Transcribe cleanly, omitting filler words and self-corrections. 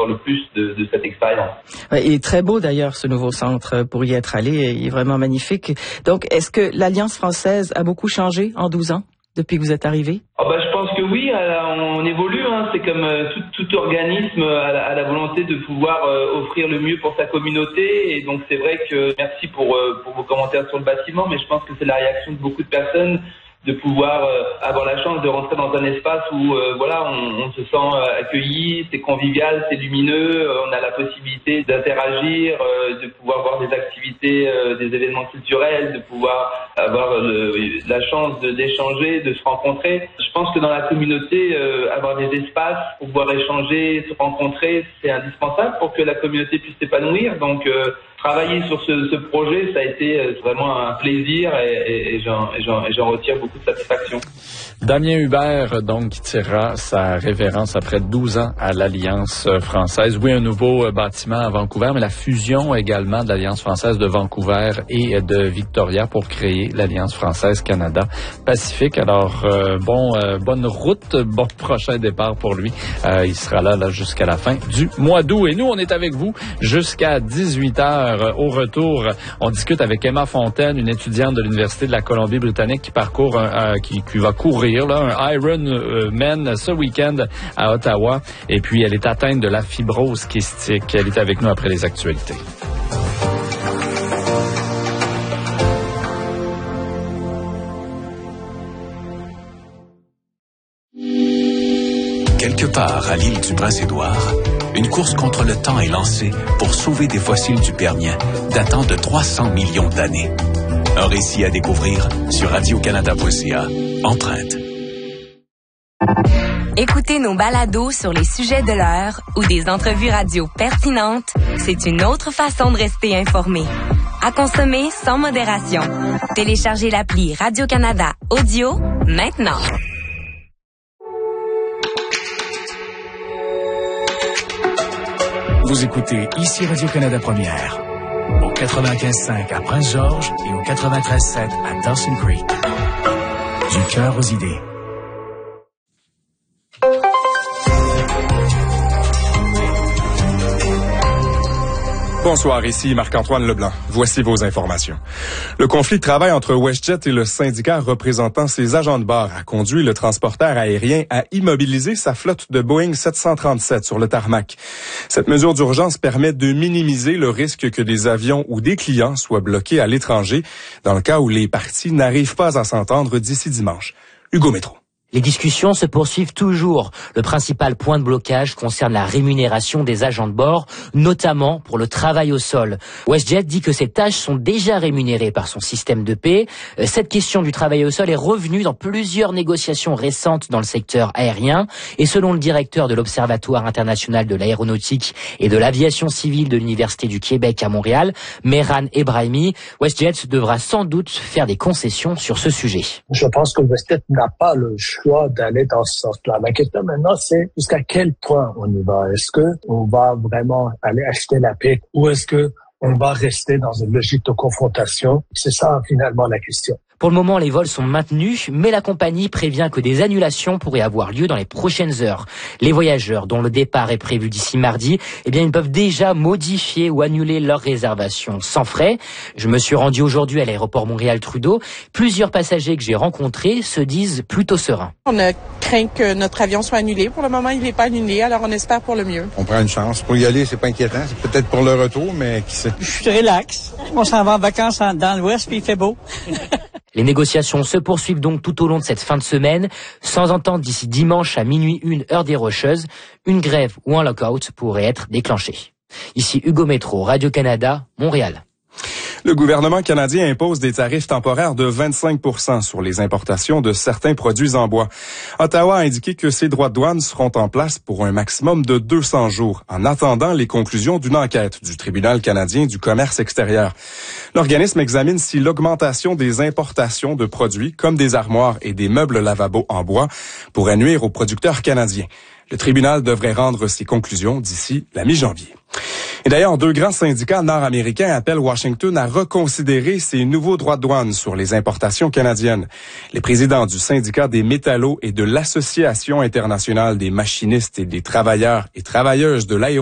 encore le plus de cette expérience. Ouais, il est très beau d'ailleurs ce nouveau centre, pour y être allé, il est vraiment magnifique. Donc, est-ce que l'Alliance française a beaucoup changé en 12 ans depuis que vous êtes arrivé? Je pense que oui, on évolue, c'est comme tout organisme à la volonté de pouvoir offrir le mieux pour sa communauté, et donc c'est vrai que merci pour vos commentaires sur le bâtiment, mais je pense que c'est la réaction de beaucoup de personnes de pouvoir avoir la chance de rentrer dans un espace où on se sent accueilli, c'est convivial, c'est lumineux, on a la possibilité d'interagir, de pouvoir voir des activités, des événements culturels, de pouvoir avoir la chance d'échanger, de se rencontrer. Je pense que dans la communauté, avoir des espaces pour pouvoir échanger, se rencontrer, c'est indispensable pour que la communauté puisse s'épanouir. Donc travailler sur ce projet, ça a été vraiment un plaisir et j'en retire beaucoup de satisfaction. Damien Hubert, donc, qui tirera sa révérence après 12 ans à l'Alliance française. Oui, un nouveau bâtiment à Vancouver, mais la fusion également de l'Alliance française de Vancouver et de Victoria pour créer l'Alliance française Canada-Pacifique. Alors, bonne route, bon prochain départ pour lui. Il sera là jusqu'à la fin du mois d'août. Et nous, on est avec vous jusqu'à 18h. Au retour, on discute avec Emma Fontaine, une étudiante de l'Université de la Colombie-Britannique qui va courir un Ironman ce week-end à Ottawa. Et puis, elle est atteinte de la fibrose kystique. Elle est avec nous après les actualités. Quelque part à l'île du Prince-Édouard, une course contre le temps est lancée pour sauver des fossiles du Permien datant de 300 millions d'années. Un récit à découvrir sur radiocanada.ca. Empreinte. Écouter nos balados sur les sujets de l'heure ou des entrevues radio pertinentes, c'est une autre façon de rester informé. À consommer sans modération. Téléchargez l'appli Radio-Canada Audio maintenant. Vous écoutez ici Radio-Canada Première, au 95.5 à Prince-Georges et au 93.7 à Dawson Creek. Du cœur aux idées. Bonsoir, ici Marc-Antoine Leblanc. Voici vos informations. Le conflit de travail entre WestJet et le syndicat représentant ses agents de bord a conduit le transporteur aérien à immobiliser sa flotte de Boeing 737 sur le tarmac. Cette mesure d'urgence permet de minimiser le risque que des avions ou des clients soient bloqués à l'étranger dans le cas où les parties n'arrivent pas à s'entendre d'ici dimanche. Hugo Métro. Les discussions se poursuivent toujours. Le principal point de blocage concerne la rémunération des agents de bord, notamment pour le travail au sol. WestJet dit que ces tâches sont déjà rémunérées par son système de paie. Cette question du travail au sol est revenue dans plusieurs négociations récentes dans le secteur aérien. Et selon le directeur de l'Observatoire international de l'aéronautique et de l'aviation civile de l'Université du Québec à Montréal, Mehran Ebrahimi, WestJet devra sans doute faire des concessions sur ce sujet. Je pense que WestJet n'a pas le choix d'aller dans ce sens-là. La question maintenant, c'est jusqu'à quel point on y va. Est-ce que on va vraiment aller acheter la paix ou est-ce que on va rester dans une logique de confrontation? C'est ça finalement la question. Pour le moment, les vols sont maintenus, mais la compagnie prévient que des annulations pourraient avoir lieu dans les prochaines heures. Les voyageurs, dont le départ est prévu d'ici mardi, ils peuvent déjà modifier ou annuler leur réservation sans frais. Je me suis rendu aujourd'hui à l'aéroport Montréal-Trudeau. Plusieurs passagers que j'ai rencontrés se disent plutôt sereins. On a craint que notre avion soit annulé. Pour le moment, il n'est pas annulé, alors on espère pour le mieux. On prend une chance. Pour y aller, c'est pas inquiétant. C'est peut-être pour le retour, mais qui sait. Je suis relax. On s'en va en vacances dans l'Ouest, puis il fait beau. Les négociations se poursuivent donc tout au long de cette fin de semaine, sans entente d'ici dimanche à minuit 1 heure des Rocheuses. Une grève ou un lockout pourrait être déclenché. Ici Hugo Métro, Radio-Canada, Montréal. Le gouvernement canadien impose des tarifs temporaires de 25% sur les importations de certains produits en bois. Ottawa a indiqué que ces droits de douane seront en place pour un maximum de 200 jours, en attendant les conclusions d'une enquête du Tribunal canadien du commerce extérieur. L'organisme examine si l'augmentation des importations de produits, comme des armoires et des meubles lavabo en bois, pourrait nuire aux producteurs canadiens. Le tribunal devrait rendre ses conclusions d'ici la mi-janvier. Et d'ailleurs, 2 grands syndicats nord-américains appellent Washington à reconsidérer ses nouveaux droits de douane sur les importations canadiennes. Les présidents du syndicat des métallos et de l'Association internationale des machinistes et des travailleurs et travailleuses de l'aéronautique